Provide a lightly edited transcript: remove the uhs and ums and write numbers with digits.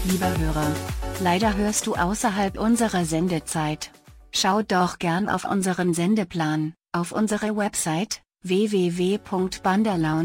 Lieber Hörer, leider hörst du außerhalb unserer Sendezeit. Schau doch gern auf unseren Sendeplan, auf unsere Website www.banderlaune.de.